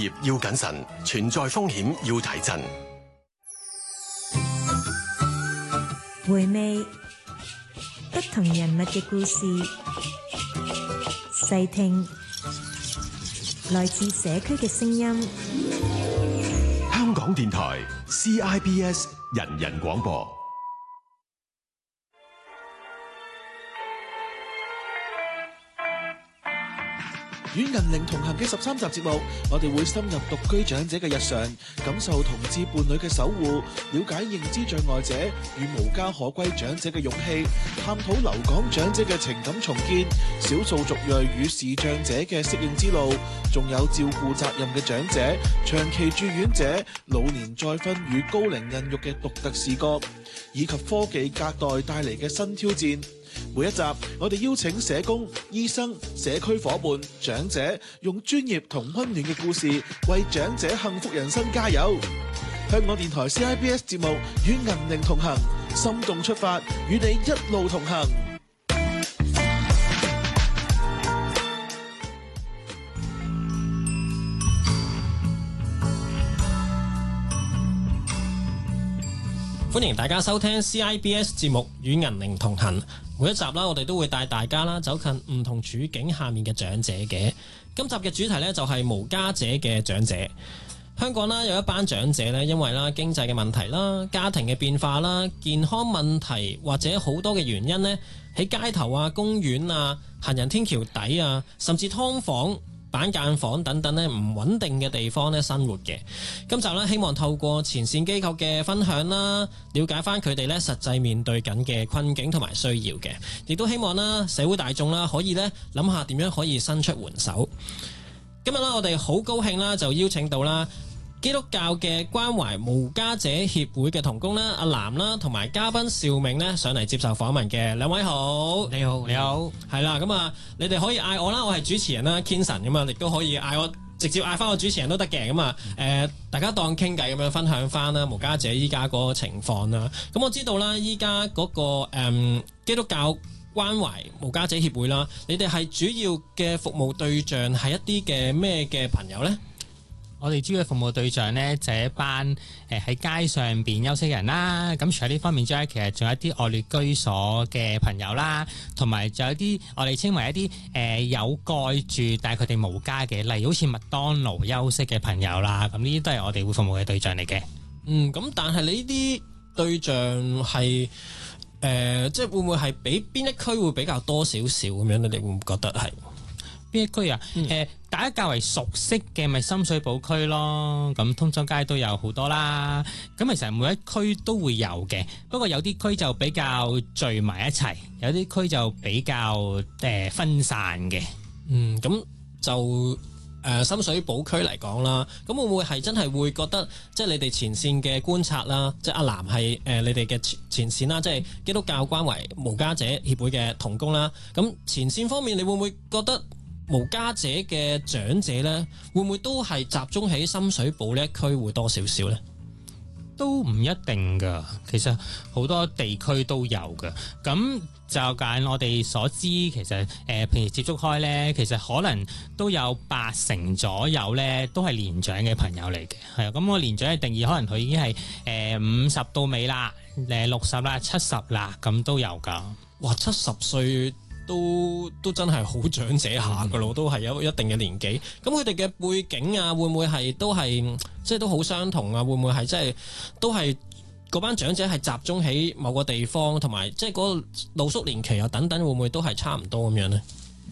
業要謹慎，存在風險要提振。 回味不同人物嘅故事，細聽來自社區嘅聲音。 香港電台 CIBS 人人廣播。 與銀齡同行嘅13集節目，我哋會深入獨居長者嘅日常，感受同志伴侶嘅守護，了解認知障礙者與無家可歸長者嘅勇氣，探討留港長者嘅情感重建，少數族裔與視障者嘅適應之路，仲有照顧責任嘅長者、長期住院者、老年再婚與高齡孕育嘅獨特視覺，以及科技隔代帶嚟嘅新挑戰。每一集，我哋邀請社工、醫生、社區夥伴、長者，用專業同溫暖嘅故事，為長者幸福人生加油。香港電台 CIBS 節目與銀齡同行，心動出發，與你一路同行。 歡迎大家收聽 CIBS 節目與銀齡同行。每一集啦，我哋都會帶大家啦走近唔同處境下面嘅長者嘅。今集嘅主題呢，就係無家者嘅長者。香港啦有一班長者呢，因為啦經濟嘅問題啦、家庭嘅變化啦、健康問題或者好多嘅原因呢，喺街頭啊、公園啊、行人天橋底啊，甚至劏房、板間房等等咧唔穩定嘅地方咧生活嘅。今集咧希望透過前線機構嘅分享啦，了解翻佢哋咧實際面對緊嘅困境同埋需要嘅，亦都希望啦社會大眾啦可以咧諗下點樣可以伸出援手。今日啦我哋好高興啦就邀請到啦基督教嘅關懷無家者協會嘅同工啦阿南啦，同埋嘉賓邵銘咧上嚟接受訪問嘅。兩位好。 你好，你好。 係啦，咁啊你哋可以嗌我啦，我係主持人啦 Kenson 咁啊，亦都可以嗌我直接嗌翻個主持人都得嘅。咁啊大家當傾偈咁樣分享翻啦無家者依家嗰個情況啦。咁我知道啦依家嗰個基督教關懷無家者協會啦，你哋係主要嘅服務對象係一啲嘅咩嘅朋友呢？ 我哋主要服務對象呢，就係一班喺街上邊休息人啦。咁除咗呢方面之外，其實仲有一啲惡劣居所嘅朋友啦，同埋仲有啲我哋稱為一啲有蓋住但係佢哋無家嘅，例如好似麥當勞休息嘅朋友啦。咁呢啲都係我哋會服務嘅對象嚟嘅。咁但係你呢啲對象係即係會唔會係比邊一區會比較多少少咁樣？你哋會唔會覺得係？邊一區啊？大家較為熟悉嘅咪深水埗區咯，咁通州街都有好多啦。咁其實每一區都會有嘅，不過有啲區就比較聚埋一齊，有啲區就比較分散嘅。 咁就深水埗區嚟講啦，咁會唔會係真係會覺得，即係你哋前線嘅觀察啦，即係阿南係你哋嘅前線啦，即係基督教關懷無家者協會嘅同工啦。咁前線方面，你會唔會覺得無家者嘅長者呢，會唔會都係集中喺深水埗呢一區會多少少呢？ 都唔一定噶，其實好多地區都有噶。咁就揀我哋所知，其實平時接觸開呢，其實可能都有80%左右呢，都係年長嘅朋友嚟嘅。係啊，咁我年長嘅定義，可能佢已經係50到尾啦，60啦、70啦，咁都有噶。 哇，70歲都真係好長者下噶咯，都係有一定嘅年紀。咁佢哋嘅背景啊，會唔會係都係即係都好相同啊？會唔會係即係都係嗰班長者係集中喺某個地方，同埋即係嗰個露宿年期啊等等，會唔會都係差唔多咁樣呢？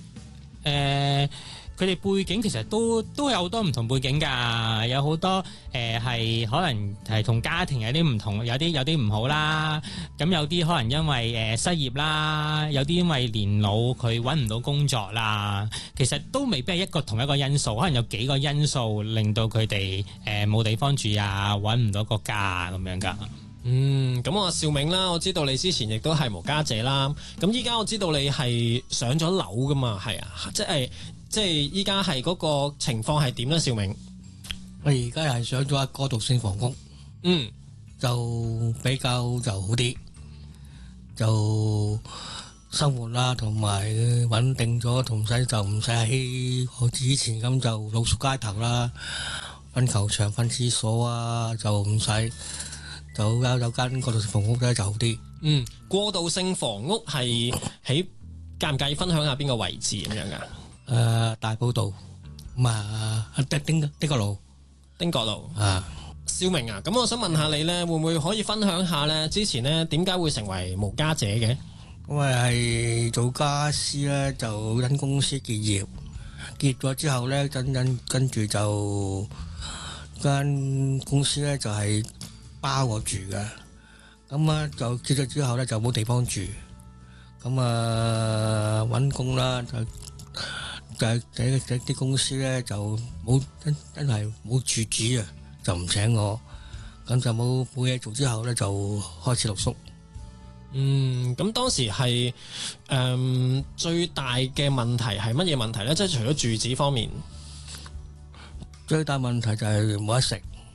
佢哋背景其實都有好多唔同背景㗎，有好多係可能係同家庭有啲唔同，有啲唔好啦。咁有啲可能因為失業啦，有啲因為年老佢揾唔到工作啦。其實都未必係同一個因素，可能有幾個因素令到佢哋冇地方住啊，揾唔到個家啊咁樣㗎。 咁我邵銘啦，我知道你之前亦都係無家者啦。咁依家我知道你係上咗樓㗎嘛，係啊，即係依家係嗰個情況係點咧？邵銘， 我而家係上咗一個過渡性房屋，就比較就好啲，就生活啦，同埋穩定咗，同使就唔使喺我之前咁就露宿街頭啦。 分球場、分廁所啊，就唔使就有間過渡性房屋咧就好啲。 過渡性房屋係喺介唔介意分享下邊個位置咁樣噶？ 大埔道咁啊，丁角路。 丁角路啊， 少明啊，咁我想問下你呢，會唔會可以分享下呢？之前呢點解會成為無家者嘅？ 因為係做家私咧，就因公司結業，結咗之後咧，跟住就間公司咧就係包我住嘅，咁啊就結咗之後咧就冇地方住，咁啊揾工啦，就啲公司咧就冇真係冇住址啊，就唔請我，咁就冇嘢做之後咧就開始露宿。 咁當時係最大嘅問題係乜嘢問題呢？即係除咗住址方面， 最大問題就係冇得食，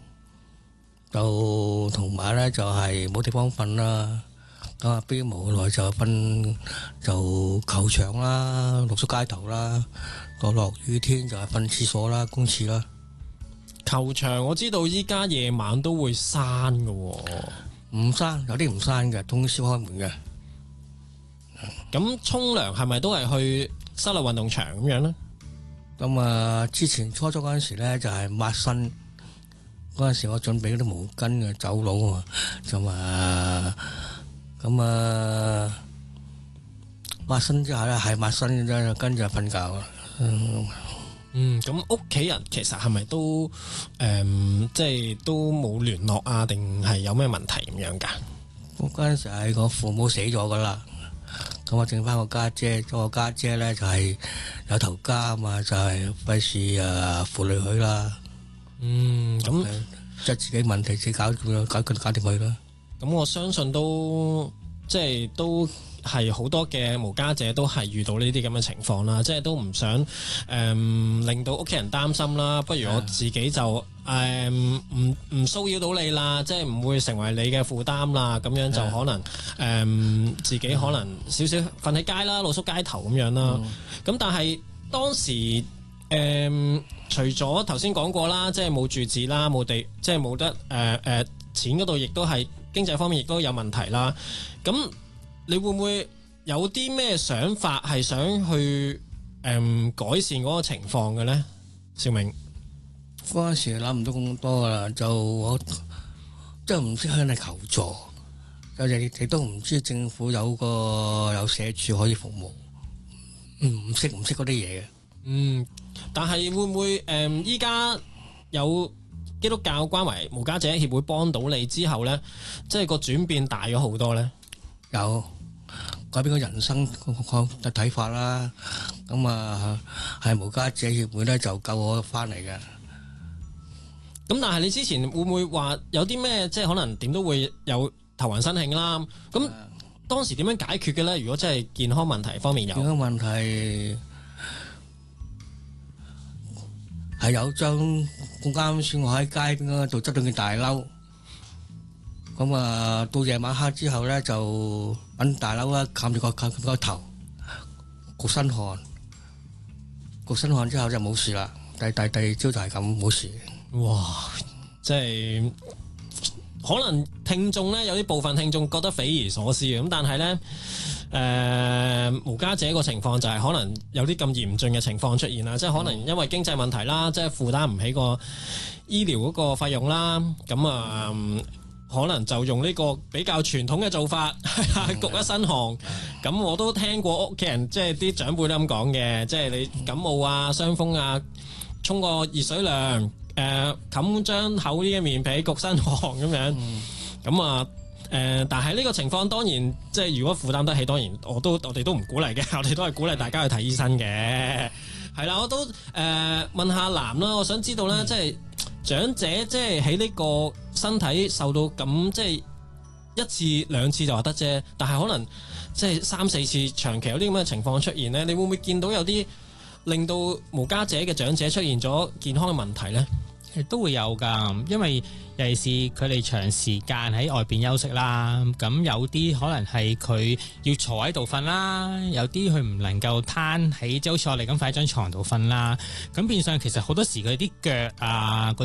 就同埋咧就係冇地方瞓啦。咁啊，逼無奈就瞓就球場啦，露宿街頭啦。到落雨天就係瞓廁所啦，公廁啦。 球場我知道依家夜晚都會閂㗎喎。 唔閂，有啲唔閂嘅，通宵開門嘅。 咁沖涼係咪都係去室內運動場咁樣呢？ 咁啊，之前初初嗰陣時咧就係抹身，嗰陣時我準備嗰啲毛巾嘅走佬啊，咁啊抹身之後咧係抹身嘅啫，跟住就瞓覺啦。 咁屋企人其實係咪都即係都冇聯絡啊？定係有咩問題咁樣㗎？ 我嗰陣時係我父母死咗㗎啦，咁我剩翻個家姐，我家姐咧就係有頭家啊嘛，就係費事負累佢啦。 咁即係自己問題自己搞掂佢啦。 咁我相信都即係都。係好多嘅無家者都係遇到呢啲咁嘅情況啦，即係都唔想令到屋企人擔心啦，不如我自己就唔騷擾到你啦，即係唔會成為你嘅負擔啦，咁樣就可能自己可能少少瞓喺街啦，露宿街頭咁樣啦。咁但係當時除咗頭先講過啦，即係冇住址啦，冇地，即係冇得錢嗰度，亦都係經濟方面亦都有問題啦。咁你會唔會有啲咩想法係想去改善嗰個情況嘅呢？兆明嗰陣時諗唔到咁多噶啦，就我真係唔識向你求助，亦都唔知政府有社署可以服務，唔識嗰啲嘢嘅。 但係會唔會依家有基督教關懷無家者協會幫到你之後呢，即係個轉變大咗好多呢？ 有改變個人生嘅睇法啦，咁啊係無家者協會咧就救我翻嚟嘅。 咁但係你之前會唔會話有啲咩即係可能點都會有頭暈身㷫啦？咁當時點樣解決嘅咧？如果真係健康問題方面有？健康問題係有張咁啱先，我喺街邊嗰度執到件大褸。咁啊，到夜晚黑之後咧，就揾大褸啦，冚住個頭，焗身汗之後就冇事啦。第二朝就係咁冇事。 哇！即係可能聽眾咧，有啲部分聽眾覺得匪夷所思嘅，咁但係咧，無家者個情況就係可能有啲咁嚴峻嘅情況出現啦，即係可能因為經濟問題啦，即係負擔唔起個醫療嗰個費用啦，咁啊。可能就用呢個比較傳統嘅做法，焗一身汗。咁我都聽過屋企人，即係啲長輩都咁講嘅，即係你感冒啊、傷風啊，沖個熱水涼，冚張厚啲嘅棉被焗身汗咁樣。咁啊，但係呢個情況當然，即係如果負擔得起，當然我哋都唔鼓勵嘅，我哋都係鼓勵大家去睇醫生嘅。係啦，我都問下藍啦，我想知道咧，即係。長者即係喺呢個身體受到咁即係一次兩次就話得啫，但係可能即係3、4次長期有啲咁嘅情況出現呢，你會唔會見到有啲令到無家者嘅長者出現咗健康嘅問題呢？ 都會有㗎，因為尤其是佢哋長時間喺外邊休息啦，咁有啲可能係佢要坐喺度瞓啦，有啲佢唔能夠攤喺，即係好似我哋咁瞓喺張床度瞓啦，咁變相其實好多時佢啲腳啊嗰